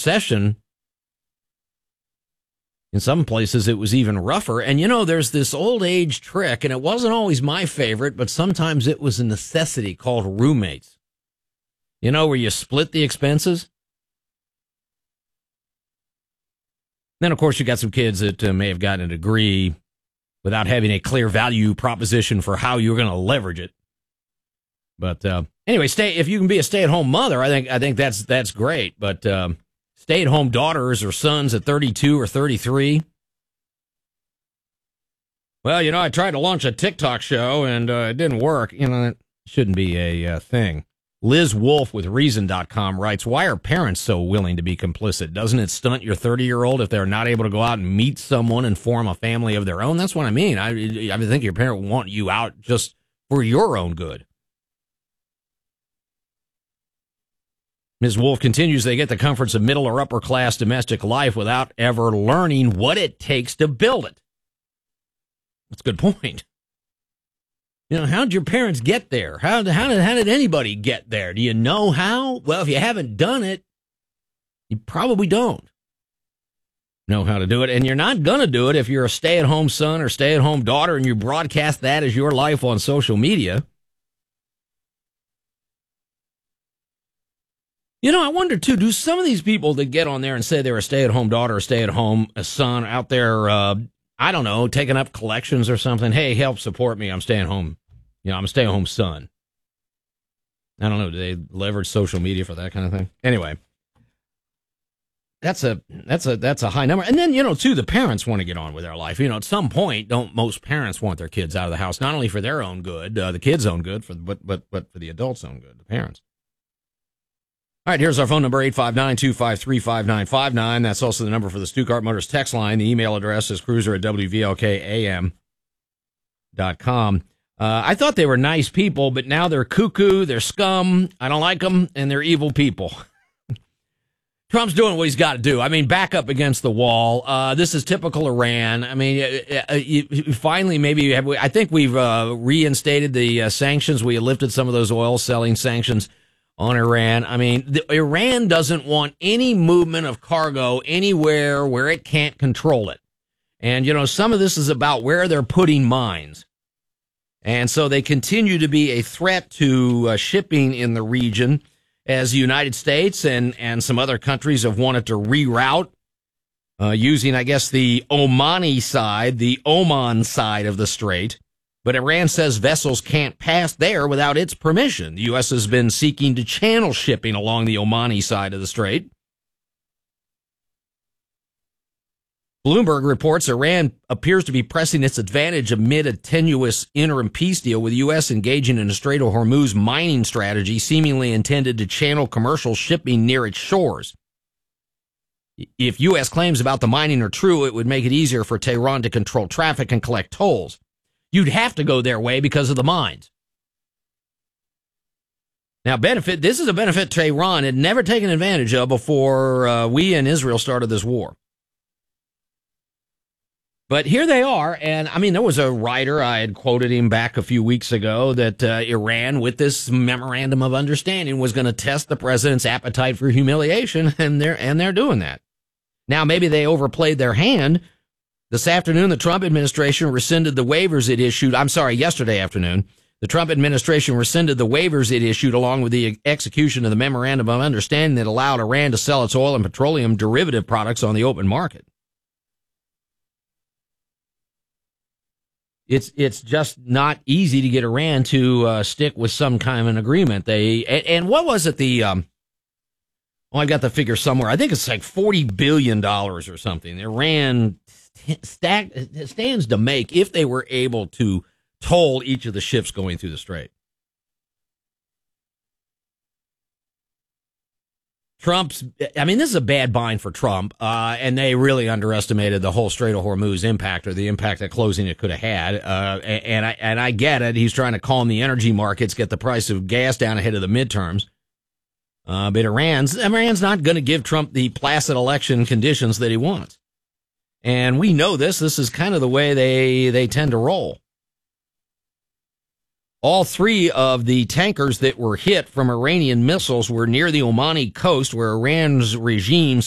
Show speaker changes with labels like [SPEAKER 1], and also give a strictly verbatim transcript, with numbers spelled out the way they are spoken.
[SPEAKER 1] recession, in some places, it was even rougher. And, you know, there's this old age trick, and it wasn't always my favorite, but sometimes it was a necessity, called roommates. You know, where you split the expenses? Then, of course, you got some kids that uh, may have gotten a degree without having a clear value proposition for how you're going to leverage it. But uh, anyway, stay if you can be a stay-at-home mother, I think I think that's that's great. But um, stay-at-home daughters or sons at thirty-two or thirty-three. Well, you know, I tried to launch a TikTok show and uh, it didn't work. You know, that shouldn't be a uh, thing. Liz Wolfe with Reason dot com writes, why are parents so willing to be complicit? Doesn't it stunt your thirty-year-old if they're not able to go out and meet someone and form a family of their own? That's what I mean. I, I think your parent will want you out just for your own good. Miz Wolfe continues, they get the comforts of middle or upper class domestic life without ever learning what it takes to build it. That's a good point. You know, how did your parents get there? How, how, did, how did anybody get there? Do you know how? Well, if you haven't done it, you probably don't know how to do it. And you're not going to do it if you're a stay-at-home son or stay-at-home daughter and you broadcast that as your life on social media. You know, I wonder, too, do some of these people that get on there and say they're a stay-at-home daughter or stay-at-home son out there, uh, I don't know, taking up collections or something? Hey, help support me. I'm staying home. You know, I'm a stay-at-home son. I don't know. Do they leverage social media for that kind of thing? Anyway, that's a that's a that's a high number. And then, you know, too, the parents want to get on with their life. You know, at some point, don't most parents want their kids out of the house, not only for their own good, uh, the kids' own good, for but but but for the adults' own good, the parents. All right, here's our phone number, eight five nine, two five three, five nine five nine. That's also the number for the Stuttgart Motors text line. The email address is cruiser at W V L K A M dot com. Uh, I thought they were nice people, but now they're cuckoo, they're scum, I don't like them, and they're evil people. Trump's doing what he's got to do. I mean, back up against the wall. Uh, this is typical Iran. I mean, uh, you, finally, maybe, have we, I think we've uh, reinstated the uh, sanctions. We lifted some of those oil-selling sanctions on Iran. I mean, the, Iran doesn't want any movement of cargo anywhere where it can't control it. And, you know, some of this is about where they're putting mines. And so they continue to be a threat to uh, shipping in the region as the United States and, and some other countries have wanted to reroute uh, using, I guess, the Omani side, the Oman side of the strait. But Iran says vessels can't pass there without its permission. The U S has been seeking to channel shipping along the Omani side of the strait. Bloomberg reports Iran appears to be pressing its advantage amid a tenuous interim peace deal with the U S engaging in a Strait of Hormuz mining strategy seemingly intended to channel commercial shipping near its shores. If U S claims about the mining are true, it would make it easier for Tehran to control traffic and collect tolls. You'd have to go their way because of the mines. Now, benefit, this is a benefit Tehran had never taken advantage of before uh, we and Israel started this war. But here they are, and I mean, there was a writer, I had quoted him back a few weeks ago, that uh, Iran, with this memorandum of understanding, was going to test the president's appetite for humiliation, and they're and they're doing that. Now, maybe they overplayed their hand. This afternoon, the Trump administration rescinded the waivers it issued. I'm sorry, yesterday afternoon, the Trump administration rescinded the waivers it issued along with the execution of the memorandum of understanding that allowed Iran to sell its oil and petroleum derivative products on the open market. It's it's just not easy to get Iran to uh, stick with some kind of an agreement. They and, and what was it? The um, oh, I've got the figure somewhere. I think it's like forty billion dollars or something. Iran st- stack, stands to make if they were able to toll each of the ships going through the strait. Trump's, I mean, this is a bad bind for Trump, uh, and they really underestimated the whole Strait of Hormuz impact, or the impact that closing it could have had. Uh, and I and I get it. He's trying to calm the energy markets, get the price of gas down ahead of the midterms. Uh, but Iran's Iran's not going to give Trump the placid election conditions that he wants, and we know this. This is kind of the way they they tend to roll. All three of the tankers that were hit from Iranian missiles were near the Omani coast, where Iran's regime